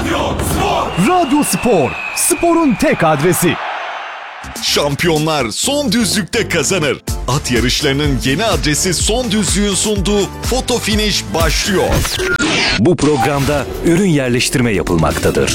Radyo Spor. Sporun tek adresi. Şampiyonlar son düzlükte kazanır. At yarışlarının yeni adresi Son Düzlük'ün sunduğu Foto Finish başlıyor. Bu programda ürün yerleştirme yapılmaktadır.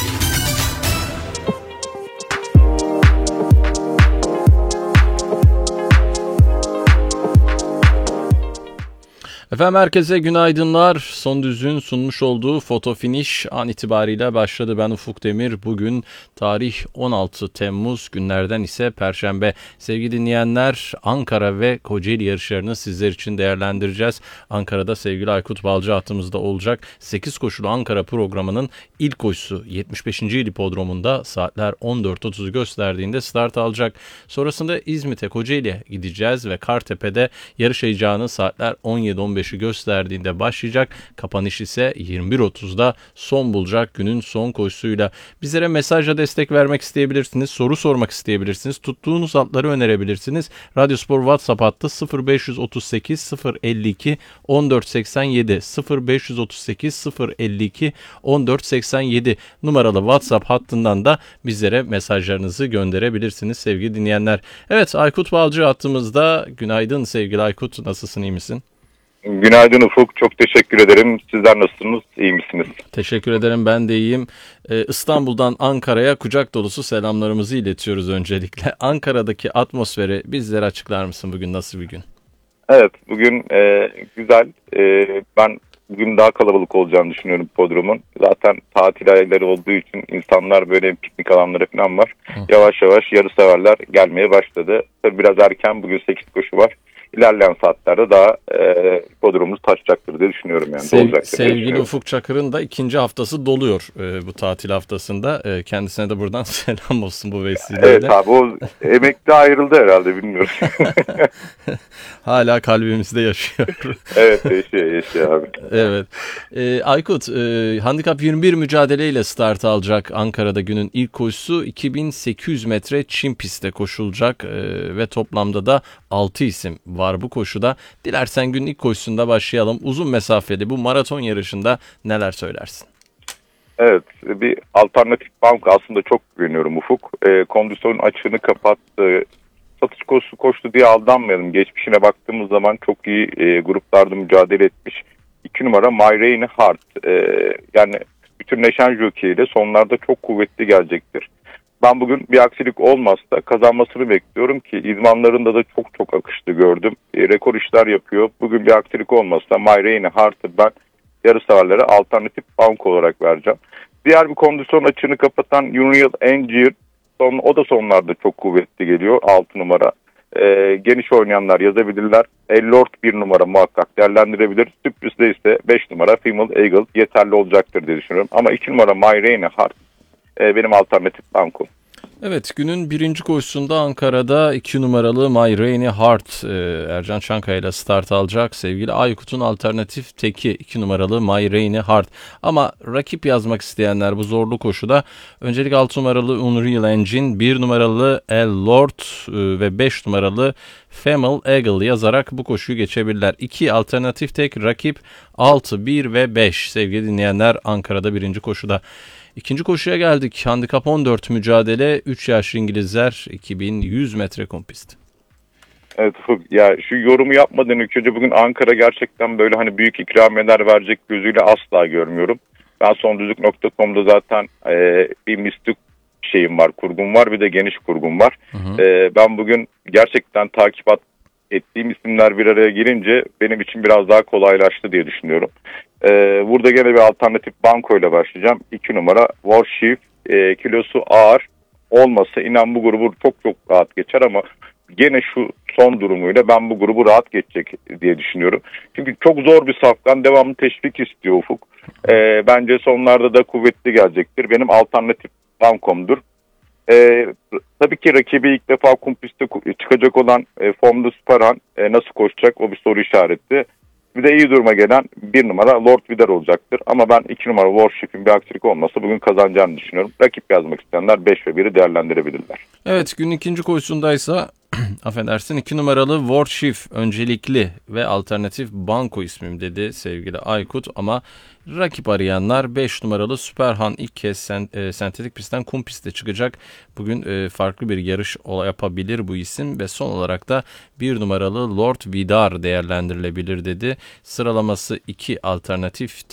Efendim herkese günaydınlar. Son Düzlük'ün sunmuş olduğu Foto Finish an itibariyle başladı. Ben Ufuk Demir. Bugün tarih 16 Temmuz, günlerden ise Perşembe. Sevgili dinleyenler, Ankara ve Kocaeli yarışlarını sizler için değerlendireceğiz. Ankara'da sevgili Aykut Balcı hattımızda olacak. 8 koşulu Ankara programının ilk koşusu 75. İl Hipodromu'nda saatler 14.30'u gösterdiğinde start alacak. Sonrasında İzmit'e, Kocaeli'ye gideceğiz ve Kartepe'de yarış heyecanı saatler 17.15'i gösterdiğinde başlayacak. Kapanış ise 21.30'da son bulacak günün son koşusuyla. Bizlere mesajla destek vermek isteyebilirsiniz. Soru sormak isteyebilirsiniz. Tuttuğunuz atları önerebilirsiniz. Radyo Spor WhatsApp hattı 0538 052 1487 0538 052 1487 numaralı WhatsApp hattından da bizlere mesajlarınızı gönderebilirsiniz sevgili dinleyenler. Evet, Aykut Balcı hattımızda. Günaydın sevgili Aykut. Nasılsın, iyi misin? Günaydın Ufuk. Çok teşekkür ederim. Sizler nasılsınız? İyi misiniz? Teşekkür ederim. Ben de iyiyim. İstanbul'dan Ankara'ya kucak dolusu selamlarımızı iletiyoruz öncelikle. Ankara'daki atmosferi bizlere açıklar mısın? Bugün nasıl bir gün? Evet, bugün güzel. Ben bugün daha kalabalık olacağını düşünüyorum hipodromun. Zaten tatil ayları olduğu için insanlar böyle piknik alanları falan var. Yavaş yavaş yarışseverler gelmeye başladı. Tabii biraz erken, bugün 8 koşu var. İlerleyen saatlerde daha hipodromumuz taşacaktır diye düşünüyorum. Yani sevgili Ufuk Çakır'ın da ikinci haftası doluyor bu tatil haftasında. Kendisine de buradan selam olsun bu vesileyle. Evet abi, o emekli ayrıldı herhalde, bilmiyorum. Hala kalbimizde yaşıyor. Evet, yaşıyor abi. Evet. Aykut, Handikap 21 mücadeleyle start alacak Ankara'da günün ilk koşusu. 2800 metre çim pistte koşulacak ve toplamda da 6 isim var bu koşuda. Dilersen günün ilk koşusunda başlayalım. Uzun mesafeli bu maraton yarışında neler söylersin? Evet, bir alternatif bank aslında çok güveniyorum Ufuk. Kondisyonun açığını kapattı. Satış koştu diye aldanmayalım. Geçmişine baktığımız zaman çok iyi gruplarda mücadele etmiş. 2 numara My Rainy Heart. Yani bütünleşen jockey'de sonlarda çok kuvvetli gelecektir. Ben bugün bir aksilik olmazsa kazanmasını bekliyorum ki idmanlarında da çok akışlı gördüm. Rekor işler yapıyor. Bugün bir aksilik olmazsa My Rainy Heart'ı ben yarışseverlere alternatif banko olarak vereceğim. Diğer bir kondisyon açığını kapatan Unreal Engine, o da sonlarda çok kuvvetli geliyor. 6 numara. Geniş oynayanlar yazabilirler. Lord 1 numara muhakkak değerlendirebilir. Sürprizde ise 5 numara Female Eagle yeterli olacaktır diye düşünüyorum. Ama 2 numara My Rainy Heart benim alternatif banko. Evet, günün birinci koşusunda Ankara'da 2 numaralı My Rainy Heart Ercan Çankaya ile start alacak. Sevgili Aykut'un alternatif teki 2 numaralı My Rainy Heart. Ama rakip yazmak isteyenler bu zorlu koşuda öncelik 6 numaralı Unreal Engine, 1 numaralı El Lord ve 5 numaralı Female Eagle yazarak bu koşuyu geçebilirler. 2 alternatif tek rakip 6, 1 ve 5 sevgili dinleyenler Ankara'da birinci koşuda. İkinci koşuya geldik. Handikap 14 mücadele. 3 yaşlı İngilizler 2100 metre kum pist. Evet, ya şu yorumu yapmadan önce bugün Ankara gerçekten böyle hani büyük ikramiyeler verecek gözüyle asla görmüyorum. Ben sondüzlük.com'da zaten bir mistik şeyim var, kurgum var, bir de geniş kurgum var. Ben bugün gerçekten takip ettiğim isimler bir araya gelince benim için biraz daha kolaylaştı diye düşünüyorum. Burada gene bir alternatif banko ile başlayacağım. 2 numara Warship, kilosu ağır olmasa inan bu grubu çok rahat geçer ama gene şu son durumuyla ben bu grubu rahat geçecek diye düşünüyorum. Çünkü çok zor bir safkan, devamlı teşvik istiyor Ufuk. Bence sonlarda da kuvvetli gelecektir. Benim alternatif bankomdur. Tabii ki rakibi ilk defa kum pistte çıkacak olan Formda Süperhan nasıl koşacak, o bir soru işareti. Bir de iyi duruma gelen 1 numara Lord Vidar olacaktır. Ama ben 2 numara Warship'in bir aksilik olmasa bugün kazanacağını düşünüyorum. Rakip yazmak isteyenler 5 ve 1'i değerlendirebilirler. Evet, günün ikinci koşusundaysa affedersin 2 numaralı Warchief öncelikli ve alternatif banko ismim dedi sevgili Aykut ama rakip arayanlar 5 numaralı Süperhan ilk kez sentetik pistten kum pistte çıkacak. Bugün farklı bir yarış yapabilir bu isim ve son olarak da 1 numaralı Lord Vidar değerlendirilebilir dedi. Sıralaması 2 alternatif